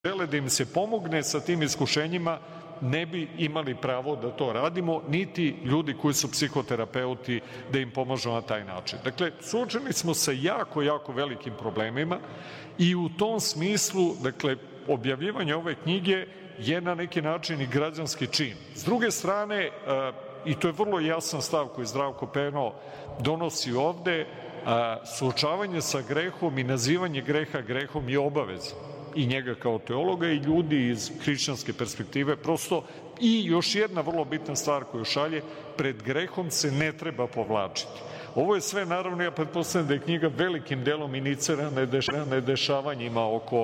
žele da im se pomogne sa tim iskušenjima, ne bi imali pravo da to radimo, niti ljudi koji su psihoterapeuti da im pomažu na taj način. Dakle, suočeni smo sa jako, jako velikim problemima i u tom smislu, dakle, objavljivanje ove knjige je na neki način i građanski čin. S druge strane, i to je vrlo jasan stav koji Zdravko Peno donosi ovde, suočavanje sa grehom i nazivanje greha grehom je obaveza i njega kao teologa i ljudi iz hrišćanske perspektive prosto. I još jedna vrlo bitna stvar koju šalje, pred grehom se ne treba povlačiti. Ovo je sve, naravno, ja pretpostavljam da je knjiga velikim delom inicirana dešavanjima oko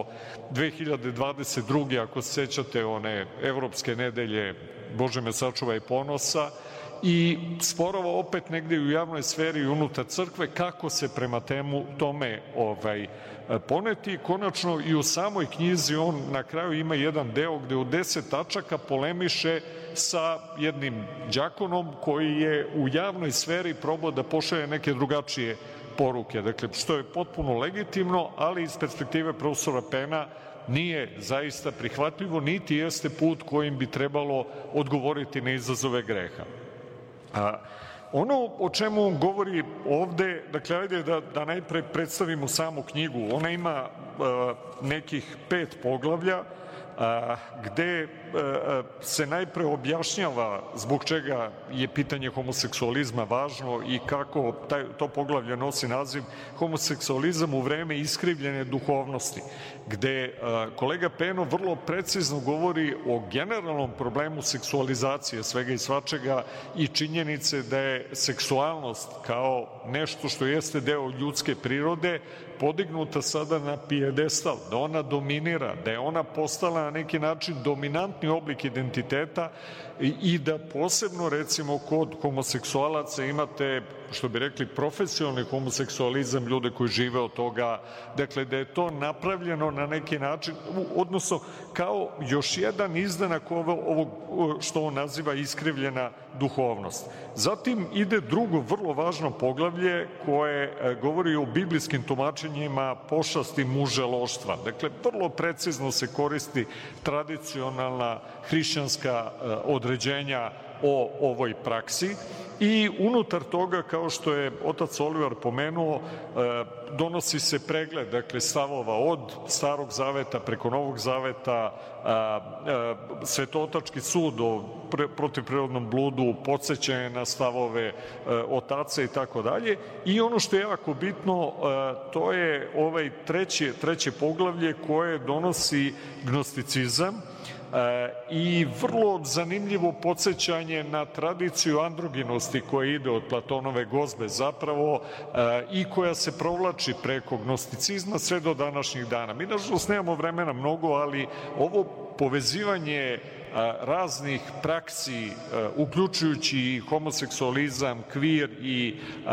2022. ako se sećate one evropske nedelje Bože me sačuvaj ponosa, i sporova opet negde u javnoj sferi i unutar crkve kako se prema tome poneti. Konačno i u samoj knjizi on na kraju ima jedan deo gde u 10 tačaka polemiše sa jednim đakonom koji je u javnoj sferi probao da pošalje neke drugačije poruke. Dakle, što je potpuno legitimno, ali iz perspektive profesora Pena nije zaista prihvatljivo, niti jeste put kojim bi trebalo odgovoriti na izazove greha. Ono o čemu on govori ovde, dakle, ajde da najpre predstavimo samu knjigu. Ona ima nekih 5 poglavlja gde se najpre objašnjava zbog čega je pitanje homoseksualizma važno i kako to poglavlje nosi naziv Homoseksualizam u vreme iskrivljene duhovnosti, gde kolega Peno vrlo precizno govori o generalnom problemu seksualizacije svega i svačega i činjenice da je seksualnost kao nešto što jeste deo ljudske prirode podignuta sada na pijedestal, da ona dominira, da je ona postala na neki način dominantni oblik identiteta i da posebno, recimo, kod homoseksualaca imate, što bi rekli, profesionalni homoseksualizam, ljude koji žive od toga, dakle, da je to napravljeno na neki način, odnosno kao još jedan izdanak ovog što on naziva iskrivljena duhovnost. Zatim ide drugo vrlo važno poglavlje koje govori o biblijskim tumačenjima pošasti muželoštva. Dakle, vrlo precizno se koristi tradicionalna hrišćanska određenja o ovoj praksi i unutar toga, kao što je otac Oliver pomenuo, donosi se pregled, dakle, stavova od Starog zaveta preko Novog zaveta, Svetootački sud o protivprirodnom bludu, podsećanje na stavove otaca i tako dalje. I ono što je jako bitno, to je ovaj treće poglavlje koje donosi gnosticizam i vrlo zanimljivo podsećanje na tradiciju androginosti koja ide od Platonove gozbe zapravo i koja se provlači preko gnosticizma sve do današnjih dana. Mi nažalost nemamo vremena mnogo, ali ovo povezivanje raznih praksi, uključujući i homoseksualizam, kvir i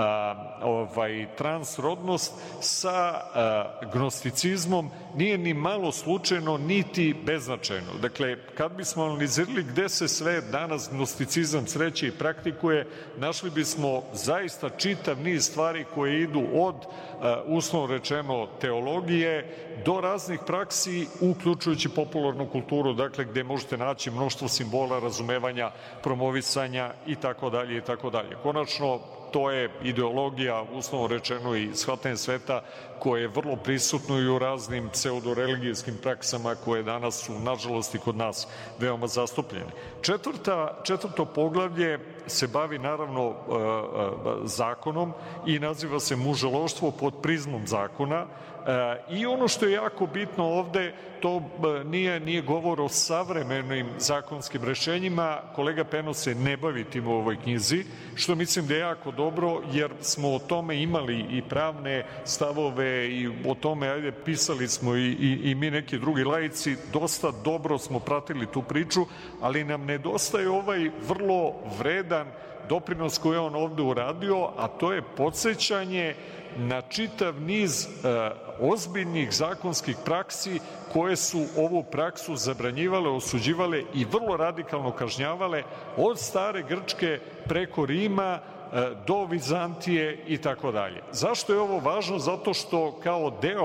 transrodnost sa gnosticizmom nije ni malo slučajno niti beznačajno. Dakle, kad bismo analizirali gde se sve danas gnosticizam sreće i praktikuje, našli bismo zaista čitav niz stvari koje idu od, uslovno rečeno, teologije do raznih praksi, uključujući popularnu kulturu, dakle, gde možete naći mnoštvo simbola, razumevanja, promovisanja i tako dalje i tako dalje. Konačno, to je ideologija, uslovno rečeno, i shvatanje sveta koje je vrlo prisutno i u raznim pseudoreligijskim praksama koje danas su, nažalost, i kod nas veoma zastupljene. Četvrto poglavlje se bavi, naravno, zakonom i naziva se muželoštvo pod prizmom zakona. I ono što je jako bitno ovde, to nije govor o savremenim zakonskim rešenjima. Kolega Peno se ne bavi tim u ovoj knjizi, što mislim da je jako dobro, jer smo o tome imali i pravne stavove i o tome, pisali smo i mi neki drugi laici, dosta dobro smo pratili tu priču, ali nam nedostaje ovaj vrlo vredan doprinos koji je on ovde uradio, a to je podsećanje na čitav niz ozbiljnih zakonskih praksi koje su ovu praksu zabranjivale, osuđivale i vrlo radikalno kažnjavale od stare Grčke preko Rima do Vizantije i tako dalje. Zašto je ovo važno? Zato što kao deo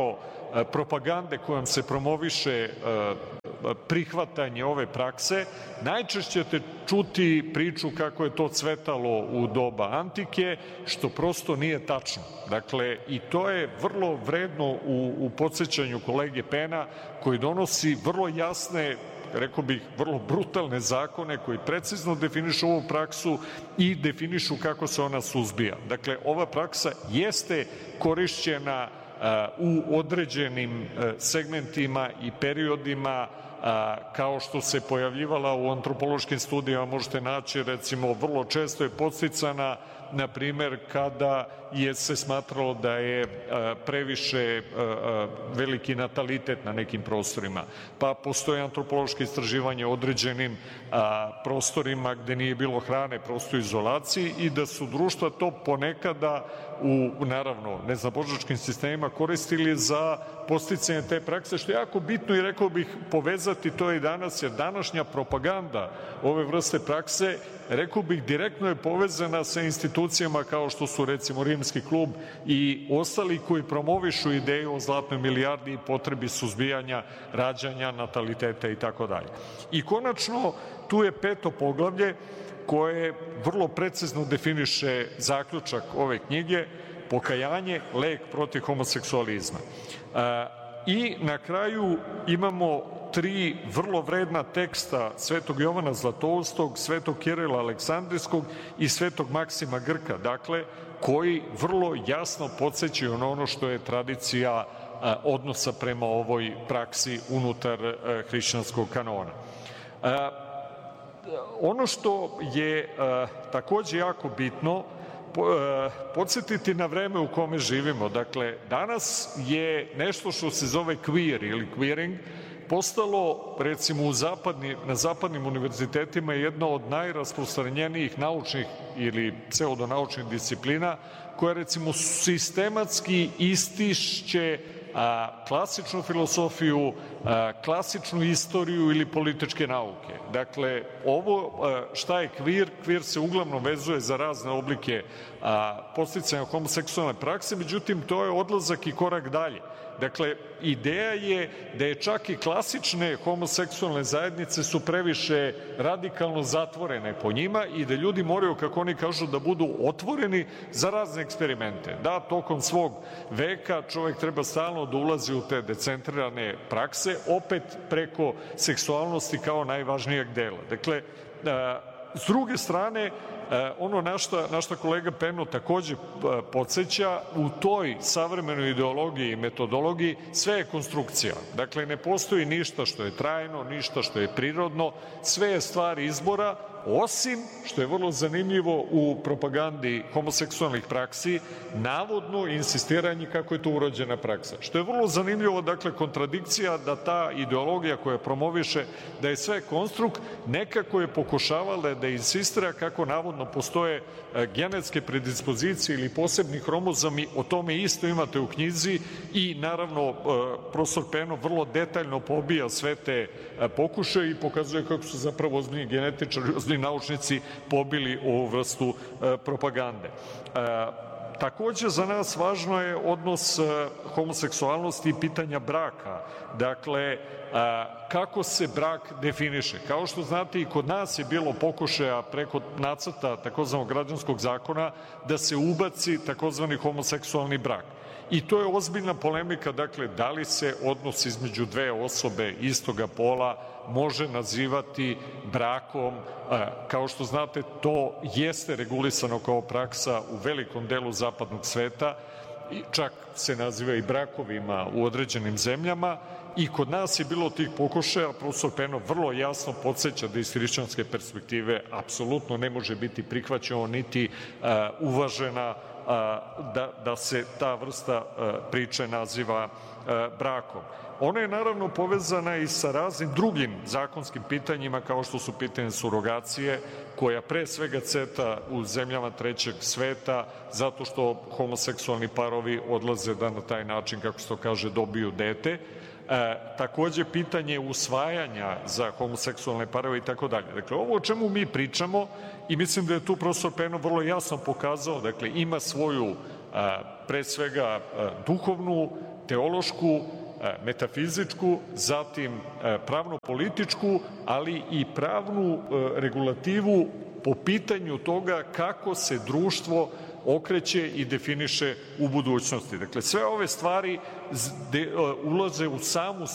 propagande kojom se promoviše prihvatanje ove prakse, najčešće ćete čuti priču kako je to cvetalo u doba antike, što prosto nije tačno. Dakle, i to je vrlo vredno u podsjećanju kolege Pena, koji donosi vrlo jasne, rekao bih, vrlo brutalne zakone koji precizno definišu ovu praksu i definišu kako se ona suzbija. Dakle, ova praksa jeste korišćena u određenim segmentima i periodima, kao što se pojavljivala u antropološkim studijama, možete naći, recimo, vrlo često je podsticana, na primer, kada je se smatralo da je previše veliki natalitet na nekim prostorima. Pa postoje antropološke istraživanje o određenim prostorima gde nije bilo hrane, prosto izolaciji, i da su društva to ponekada u, naravno, neznabožačkim sistemima koristili za podsticanje te prakse, što je jako bitno i, rekao bih, povezati to i danas, jer današnja propaganda ove vrste prakse, rekao bih, direktno je povezana sa institucijama kao što su, recimo, Rimski klub i ostali koji promovišu ideju o zlatnoj milijardi i potrebi suzbijanja rađanja, nataliteta i tako dalje. I konačno, tu je 5. poglavlje koje vrlo precizno definiše zaključak ove knjige: pokajanje, lek protiv homoseksualizma. I na kraju imamo 3 vrlo vredna teksta Svetog Jovana Zlatoustog, Svetog Kirila Aleksandrijskog i Svetog Maksima Grka, dakle, koji vrlo jasno podsećaju na ono što je tradicija odnosa prema ovoj praksi unutar hrišćanskog kanona. Ono što je takođe jako bitno, podsjetiti na vreme u kome živimo. Dakle, danas je nešto što se zove queer ili queering postalo, recimo, na zapadnim univerzitetima jedna od najrasprostranjenijih naučnih ili pseudonaučnih disciplina, koja, recimo, sistematski istišće klasičnu filosofiju, klasičnu istoriju ili političke nauke. Dakle, ovo šta je queer? Queer se uglavnom vezuje za razne oblike podsticanja homoseksualne prakse, međutim, to je odlazak i korak dalje. Dakle, ideja je da je čak i klasične homoseksualne zajednice su previše radikalno zatvorene po njima i da ljudi moraju, kako oni kažu, da budu otvoreni za razne eksperimente. Da, tokom svog veka čovek treba stalno da ulazi u te decentrirane prakse, opet preko seksualnosti kao najvažnijeg dela. Dakle, s druge strane, ono na šta kolega Peno takođe podsjeća, u toj savremenoj ideologiji i metodologiji sve je konstrukcija. Dakle, ne postoji ništa što je trajno, ništa što je prirodno, sve je stvar izbora, osim, što je vrlo zanimljivo u propagandi homoseksualnih praksi, navodno insistiranje kako je to urođena praksa. Što je vrlo zanimljivo, dakle, kontradikcija da ta ideologija koja promoviše da je sve konstrukt, nekako je pokušavala da insistira kako navodno postoje genetske predispozicije ili posebni hromozomi, o tome isto imate u knjizi i naravno profesor Peno vrlo detaljno pobija sve te pokušaje i pokazuje kako su zapravo ozbiljni genetičari, ozbiljni naučnici pobili ovu vrstu propagande. Takođe, za nas važno je odnos homoseksualnosti i pitanja braka. Dakle, kako se brak definiše. Kao što znate, i kod nas je bilo pokušaja preko nacrta takozvanog građanskog zakona da se ubaci takozvani homoseksualni brak. I to je ozbiljna polemika, dakle, da li se odnos između dve osobe istoga pola može nazivati brakom. Kao što znate, to jeste regulisano kao praksa u velikom delu zapadnog sveta, čak se naziva i brakovima u određenim zemljama, i kod nas je bilo tih pokušaja. Profesor Peno vrlo jasno podsjeća da iz hrišćanske perspektive apsolutno ne može biti prihvaćeno niti uvažena da se ta vrsta priče naziva brakom. Ona je naravno povezana i sa raznim drugim zakonskim pitanjima, kao što su pitanje surogacije, koja pre svega cveta u zemljama trećeg sveta, zato što homoseksualni parovi odlaze da na taj način, kako se to kaže, dobiju dete. Takođe, pitanje usvajanja za homoseksualne parove i tako dalje. Dakle, ovo o čemu mi pričamo, i mislim da je tu profesor Peno vrlo jasno pokazao, dakle, ima svoju pre svega duhovnu, teološku metafizičku, zatim pravno-političku, ali i pravnu regulativu po pitanju toga kako se društvo okreće i definiše u budućnosti. Dakle, sve ove stvari ulaze u samu